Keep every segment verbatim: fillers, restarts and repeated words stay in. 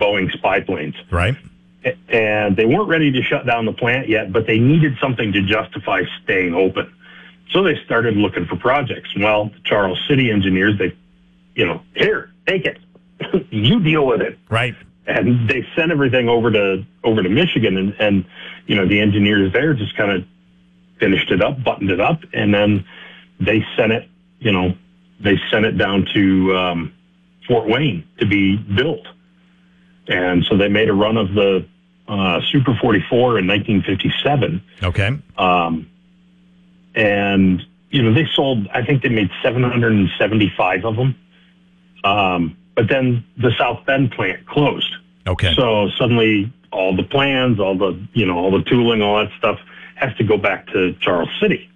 Boeing spy planes. Right. And they weren't ready to shut down the plant yet, but they needed something to justify staying open. So they started looking for projects. Well, the Charles City engineers, they, you know, here, take it. You deal with it. Right. And they sent everything over to over to Michigan, and, and you know, the engineers there just kind of finished it up, buttoned it up, and then they sent it, you know, they sent it down to um, Fort Wayne to be built. And so they made a run of the uh, Super forty-four in nineteen fifty-seven. Okay. Um, and, you know, they sold, I think they made seven hundred seventy-five of them. Um, but then the South Bend plant closed. Okay. So suddenly all the plans, all the, you know, all the tooling, all that stuff has to go back to Charles City.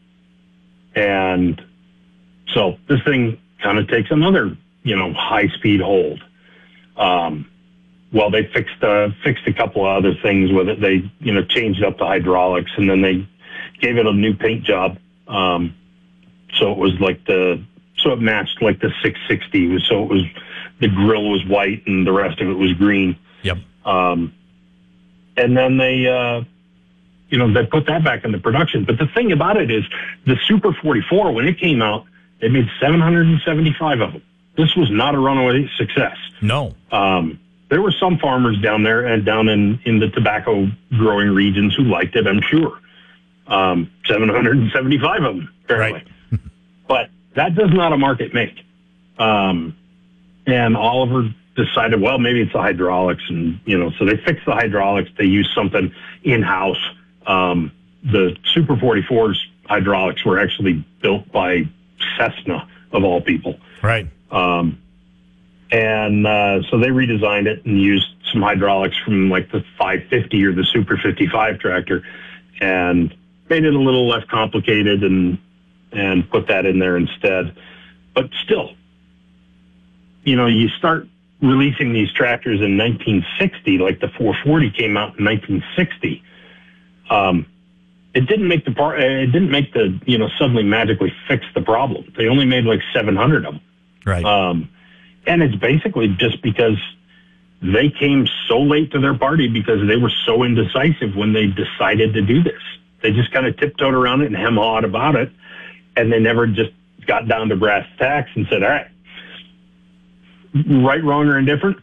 And so this thing kind of takes another, you know, high-speed hold. Um, well, they fixed uh, fixed a couple of other things with it. They, you know, changed up the hydraulics, and then they gave it a new paint job. Um, so it was like the, so it matched like the six sixty. So it was, the grill was white and the rest of it was green. Yep. Um, and then they, uh, you know, they put that back into production. But the thing about it is the Super forty-four, when it came out, they made seven hundred seventy-five of them. This was not a runaway success. No. Um, there were some farmers down there and down in, in the tobacco growing regions who liked it, I'm sure. Um, seven hundred seventy-five of them, apparently. Right. But that does not a market make. Um, and Oliver decided, well, maybe it's the hydraulics. And, you know, so they fixed the hydraulics. They used something in-house. Um, the Super forty-four's hydraulics were actually built by Cessna, of all people. Right. Um, and uh, so they redesigned it and used some hydraulics from like the five fifty or the Super fifty-five tractor and made it a little less complicated and and put that in there instead. But still, you know, you start releasing these tractors in nineteen sixty, like the four forty came out in nineteen sixty. Um, it didn't make the part. It didn't make the, you know, suddenly magically fix the problem. They only made like seven hundred of them. Right. Um, and it's basically just because they came so late to their party because they were so indecisive when they decided to do this. They just kind of tiptoed around it and hem-hawed about it, and they never just got down to brass tacks and said, all right, right, wrong, or indifferent,